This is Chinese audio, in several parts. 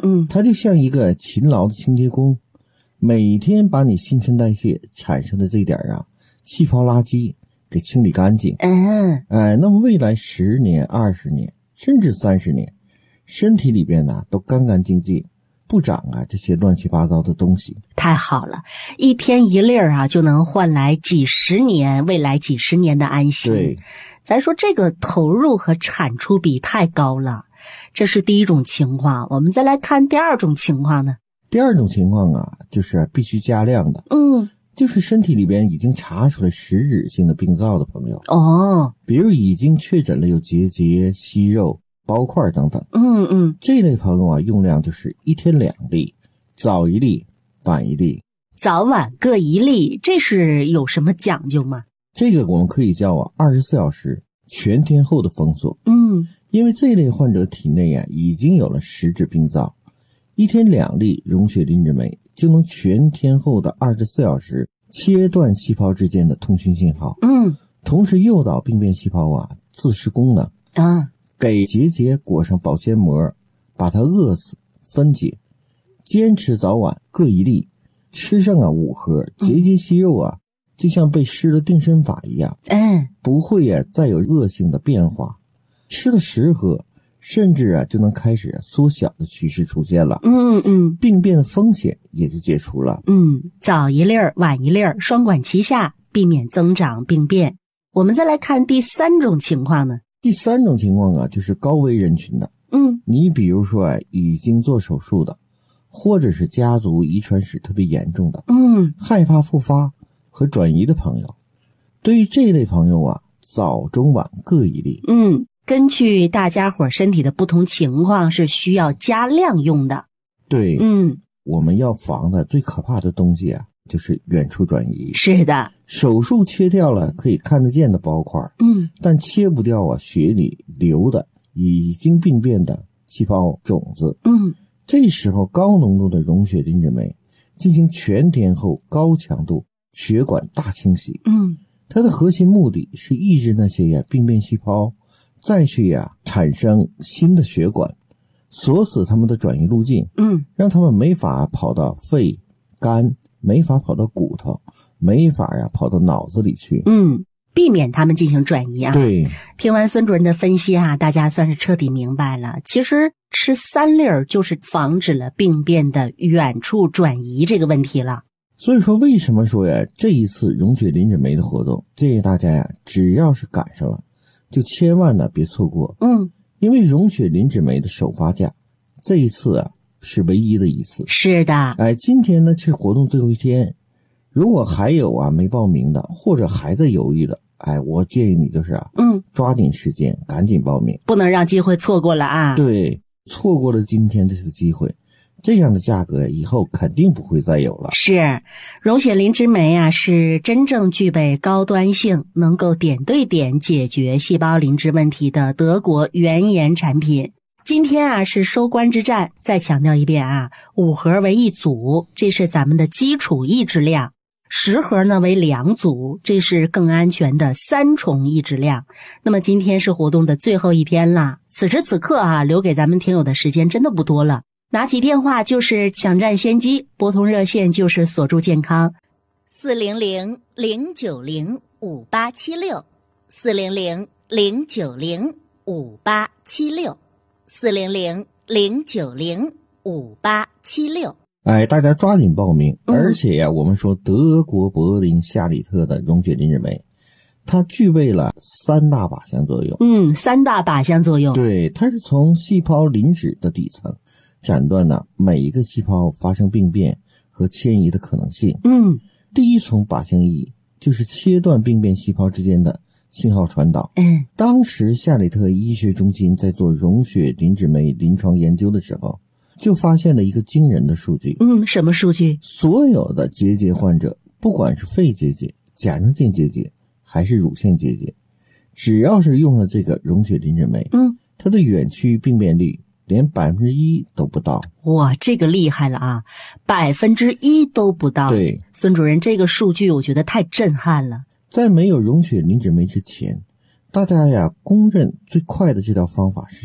它就像一个勤劳的清洁工，每天把你新陈代谢产生的这点细胞垃圾给清理干净。那么未来10年、20年，甚至30年，身体里边都干干净净，不长这些乱七八糟的东西。 太好了，一天一粒就能换来未来几十年的安息。 对， 咱说这个投入和产出比太高了，这是第一种情况。我们再来看第二种情况呢。 第二种情况就是必须加量的。就是身体里边已经查出来实质性的病灶的朋友。比如已经确诊了有结节、息肉、包块等等。这类朋友用量就是一天2粒，早1粒，晚1粒。 早晚各1粒，这是有什么讲究吗？ 这个我们可以叫24小时全天候的封锁。因为这类患者体内已经有了实质病灶，一天2粒溶血磷脂酶就能全天候的24小时切断细胞之间的通讯信号。同时诱导病变细胞自噬功能。给结节裹上保鲜膜，把它饿死分解。坚持早晚各1粒，吃上5盒，结节息肉就像被施了定身法一样。不会再有恶性的变化。吃了10盒，甚至就能开始缩小的趋势出现了。病变的风险也就解除了。 早1粒晚1粒，双管齐下，避免增长病变。我们再来看第3种情况呢。 第3种情况就是高危人群的。你比如说已经做手术的，或者是家族遗传史特别严重的，害怕复发和转移的朋友。对于这类朋友早中晚各1粒。 根据大家伙身体的不同情况是需要加量用的。 对，我们要防的最可怕的东西就是远处转移。 是的， 手术切掉了可以看得见的包块，但切不掉血里流的已经病变的细胞种子。这时候高浓度的溶血磷脂酶进行全天候高强度血管大清洗。它的核心目的是抑制那些病变细胞再去产生新的血管，锁死他们的转移路径，让他们没法跑到肺、肝，没法跑到骨头，没法跑到脑子里去。 避免他们进行转移对， 听完孙主任的分析大家算是彻底明白了。其实吃3粒就是防止了病变的远处转移这个问题了。 所以说为什么说这一次溶血磷脂酶的活动，建议大家只要是赶上了就千万别错过。因为溶血磷脂酶的首发价这一次是唯一的一次。 是的。 今天呢是活动最后一天，如果还有没报名的，或者还在犹豫的，我建议你就是抓紧时间赶紧报名， 不能让机会错过了对，错过了今天这次机会，这样的价格以后肯定不会再有了。 是，溶血磷脂酶是真正具备高端性，能够点对点解决细胞磷脂问题的德国原研产品。今天是收官之战，再强调一遍5盒为1组，这是咱们的基础抑制量；10盒呢为2组，这是更安全的3重抑制量。那么今天是活动的最后一天了，此时此刻留给咱们听友的时间真的不多了。拿起电话就是抢占先机，拨通热线就是锁住健康 ，400-090-5876，400-090-5876。大家抓紧报名。而且我们说德国柏林夏里特的溶血磷脂酶，它具备了3大靶向作用。 3大靶向作用。 对，它是从细胞磷脂的底层斩断了每一个细胞发生病变和迁移的可能性。第一重靶向意义就是切断病变细胞之间的信号传导。当时夏里特医学中心在做溶血磷脂酶临床研究的时候，就发现了一个惊人的数据。 什么数据？ 所有的结节患者，不管是肺结节、甲状腺结节还是乳腺结节，只要是用了这个溶血磷脂酶，它的远区病变率连1%都不到。 哇，这个厉害了1%都不到。 对， 孙主任，这个数据我觉得太震撼了。 在没有溶血磷脂酶之前，大家公认最快的治疗方法是什么？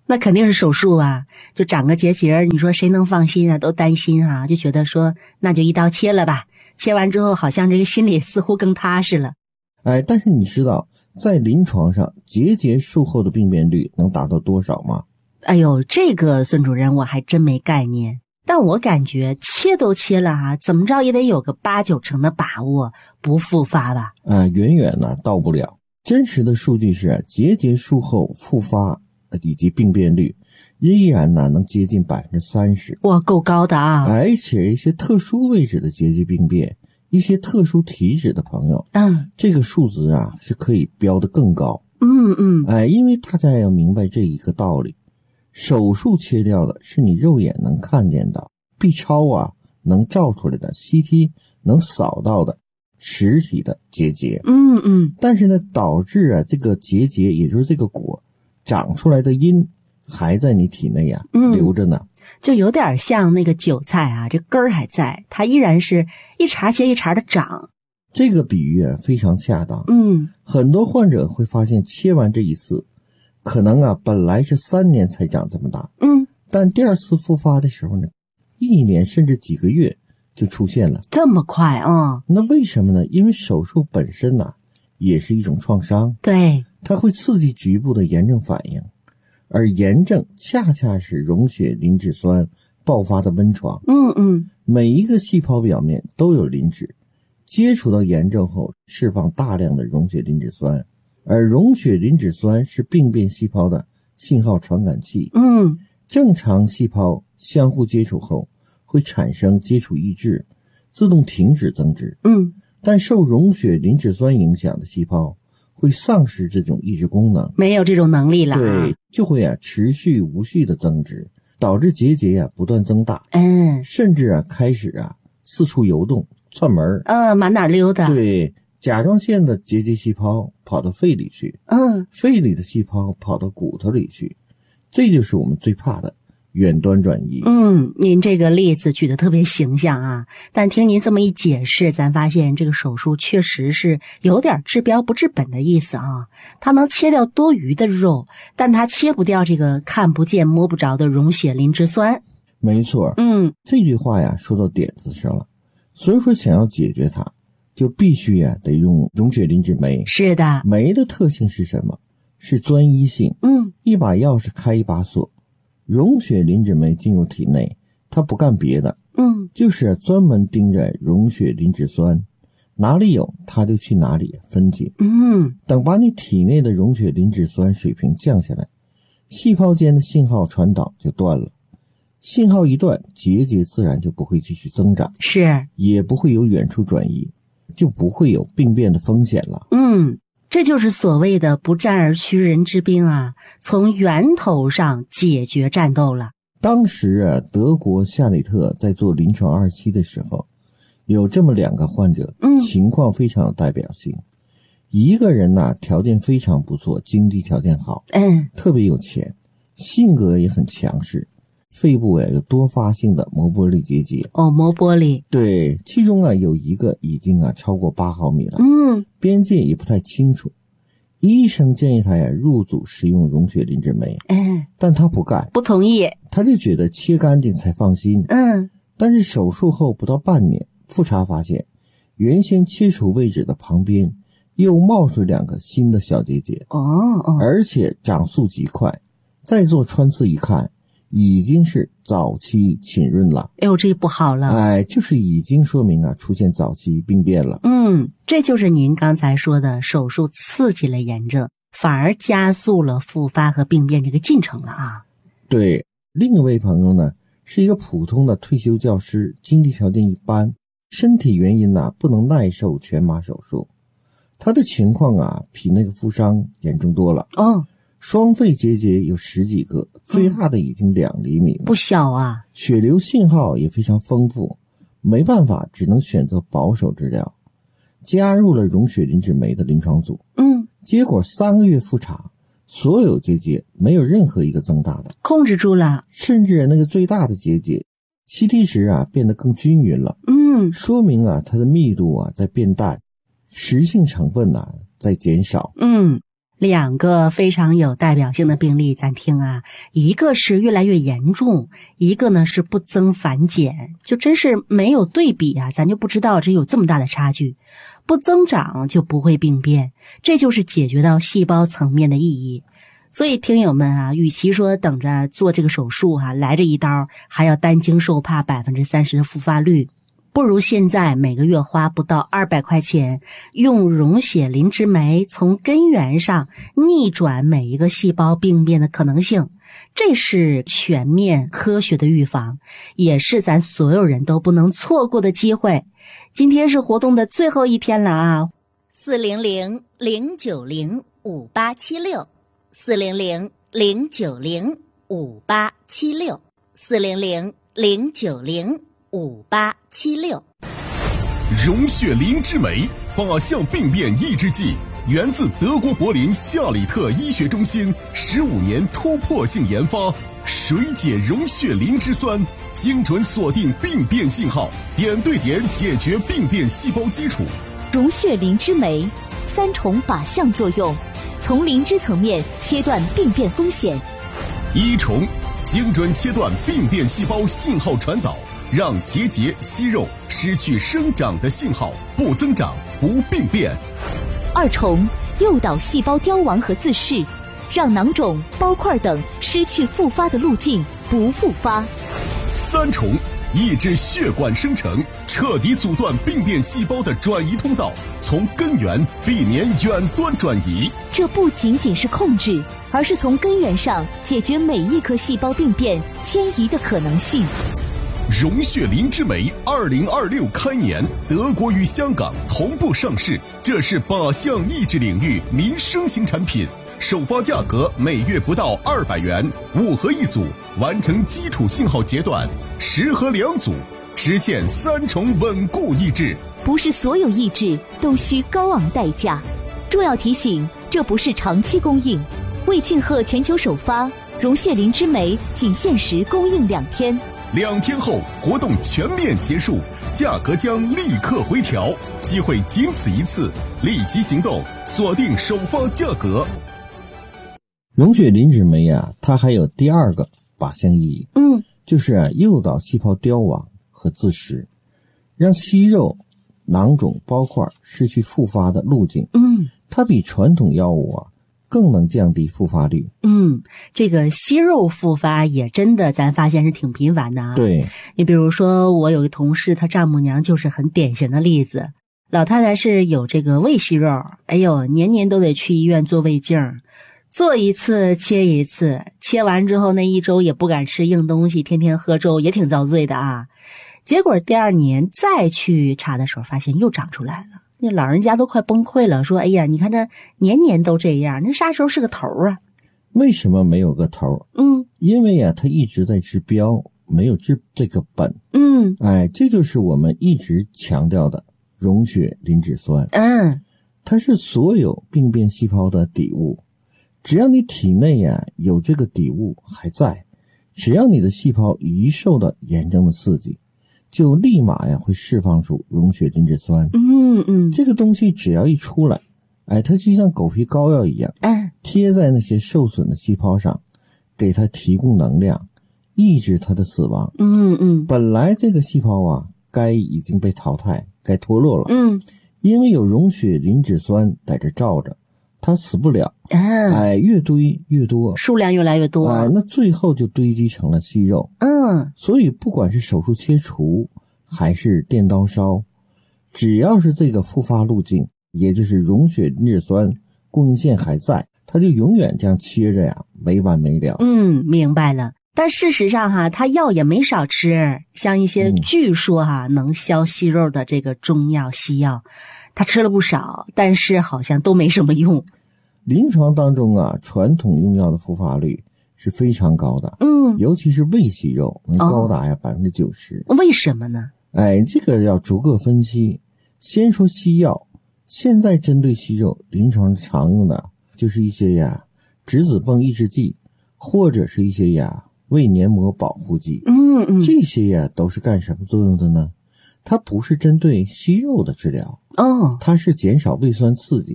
那肯定是手术啊，就长个结节，你说谁能放心啊？都担心啊，就觉得说那就一刀切了吧。切完之后，好像这个心里似乎更踏实了。 但是你知道在临床上结节术后的病变率能达到多少吗？ 哎呦，这个孙主任我还真没概念，但我感觉切都切了啊，怎么着也得有个8-9成的把握不复发吧？ 远远呢到不了。真实的数据是结节术后复发以及病变率依然呢能接近 30%。 哇，够高的啊！ 而且一些特殊位置的结节病变，一些特殊体质的朋友，这个数值啊是可以标得更高。因为大家要明白这一个道理，手术切掉的是你肉眼能看见到 B 超啊能照出来的 CT 能扫到的实体的结节。但是呢导致这个结节也就是这个果长出来的因还在你体内留着呢。 就有点像那个韭菜啊，这根儿还在，它依然是一茬接一茬的长。 这个比喻非常恰当。很多患者会发现切完这一次可能本来是3年才长这么大，但第二次复发的时候呢，1年甚至几个月就出现了。 这么快啊？ 那为什么呢？因为手术本身也是一种创伤， 对， 它会刺激局部的炎症反应，而炎症恰恰是溶血磷脂酸爆发的温床。每一个细胞表面都有磷脂，接触到炎症后释放大量的溶血磷脂酸，而溶血磷脂酸是病变细胞的信号传感器。正常细胞相互接触后会产生接触抑制，自动停止增殖。但受溶血磷脂酸影响的细胞会丧失这种抑制功能， 没有这种能力了。 对，就会持续无序的增殖，导致结节不断增大。甚至开始四处游动窜门， 满哪溜达。 对，甲状腺的结节细胞跑到肺里去，肺里的细胞跑到骨头里去，这就是我们最怕的远端转移。 您这个例子举得特别形象啊，但听您这么一解释，咱发现这个手术确实是有点治标不治本的意思啊。它能切掉多余的肉，但它切不掉这个看不见摸不着的溶血磷脂酸。 没错。这句话说到点子上了。所以说想要解决它，就必须得用溶血磷脂酶。 是的。 酶的特性是什么？是专一性。一把钥匙开一把锁。溶血磷脂酶进入体内，它不干别的，就是专门盯着溶血磷脂酸，哪里有它就去哪里分解。等把你体内的溶血磷脂酸水平降下来，细胞间的信号传导就断了。信号一断，结节自然就不会继续增长， 是， 也不会有远处转移，就不会有病变的风险了。 这就是所谓的不战而屈人之兵啊，从源头上解决战斗了。 当时德国夏里特在做临床2期的时候，有这么2个患者，情况非常有代表性。一个人条件非常不错，经济条件好，特别有钱，性格也很强势，肺部有多发性的膜玻璃结节。 膜玻璃。 对，其中有一个已经超过8毫米了，边界也不太清楚。医生建议他入组食用溶血磷脂酶，但他不干， 不同意， 他就觉得切干净才放心。但是手术后不到半年，复查发现原先切除位置的旁边又冒出2个新的小结节，而且长速极快，再做穿刺一看，已经是早期浸润了。 这不好了。 就是已经说明出现早期病变了。 这就是您刚才说的手术刺激了炎症，反而加速了复发和病变这个进程了啊。 对，另一位朋友呢，是一个普通的退休教师，经济条件一般，身体原因不能耐受全麻手术。他的情况比那个负伤严重多了。双肺结节有10几个，最大的已经2厘米了， 不小啊。 血流信号也非常丰富，没办法，只能选择保守治疗，加入了溶血磷脂酶的临床组。结果3个月复查，所有结节没有任何一个增大的， 控制住了， 甚至那个最大的结节 CT 值变得更均匀了。说明它的密度在变淡，实性成分在减少。 2个非常有代表性的病例，咱听啊，一个是越来越严重，一个呢是不增反减，就真是没有对比啊，咱就不知道这有这么大的差距。不增长就不会病变，这就是解决到细胞层面的意义。所以听友们啊，与其说等着做这个手术来这一刀，还要担惊受怕30%的复发率，不如现在每个月花不到200块钱，用溶血磷脂酶从根源上逆转每一个细胞病变的可能性。这是全面科学的预防，也是咱所有人都不能错过的机会。今天是活动的最后一天了啊！400-090-5876 400-090-5876 400-090-5876。 溶血磷脂酶靶向病变抑制剂，源自德国柏林夏里特医学中心15年突破性研发，水解溶血磷脂酸，精准锁定病变信号，点对点解决病变细胞基础。 溶血磷脂酶3重靶向作用，从磷脂层面切断病变风险。 1重，精准切断病变细胞信号传导，让结节、息肉失去生长的信号，不增长，不病变。 2重，诱导细胞凋亡和自噬，让囊肿、包块等失去复发的路径，不复发。 3重，抑制血管生成，彻底阻断病变细胞的转移通道，从根源避免远端转移。 这不仅仅是控制，而是从根源上解决每一颗细胞病变迁移的可能性。 溶血磷脂酶2026开年，德国与香港同步上市，这是靶向抑制领域民生型产品，首发价格每月不到200元，5盒1组，完成基础信号阶段，10盒2组，实现3重稳固抑制。 不是所有抑制都需高昂代价。重要提醒，这不是长期供应。为庆贺全球首发，溶血磷脂酶仅限时供应2天。 2天后活动全面结束，价格将立刻回调，机会仅此一次，立即行动，锁定首发价格。 溶血磷脂酶它还有第2个靶向意义，就是诱导细胞凋亡和自噬，让息肉、囊肿、包块失去复发的路径。它比传统药物更能降低复发率。 这个息肉复发也真的咱发现是挺频繁的啊。 对， 你比如说我有个同事，她丈母娘就是很典型的例子。老太太是有这个胃息肉，哎呦，年年都得去医院做胃镜，做一次切一次，切完之后那1周也不敢吃硬东西，天天喝粥，也挺遭罪的啊。结果第2年再去查的时候，发现又长出来了。那老人家都快崩溃了，说：“哎呀，你看这年年都这样，那啥时候是个头啊？” 为什么没有个头？因为它一直在治标，没有治这个本。这就是我们一直强调的溶血磷脂酸。它是所有病变细胞的底物，只要你体内有这个底物还在，只要你的细胞一受到炎症的刺激，就立马会释放出溶血磷脂酸。这个东西只要一出来，它就像狗皮膏药一样，贴在那些受损的细胞上，给它提供能量，抑制它的死亡。本来这个细胞该已经被淘汰，该脱落了。因为有溶血磷脂酸在这罩着，它死不了。越堆越多， 数量越来越多。 那最后就堆积成了息肉。所以不管是手术切除还是电刀烧，只要是这个复发路径，也就是溶血磷脂酸供应线还在，它就永远这样切着没完没了。 明白了。但事实上它药也没少吃，像一些据说能消息肉的这个中药西药，他吃了不少，但是好像都没什么用。 临床当中传统用药的复发率是非常高的。尤其是胃息肉能高达90%。 为什么呢？ 这个要逐个分析。先说西药，现在针对息肉临床常用的就是一些质子泵抑制剂，或者是一些胃黏膜保护剂。这些都是干什么作用的呢？它不是针对息肉的治疗，它是减少胃酸刺激，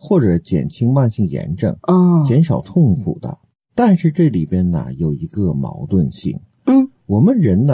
或者减轻慢性炎症，减少痛苦的。但是这里边呢有一个矛盾性，我们人呢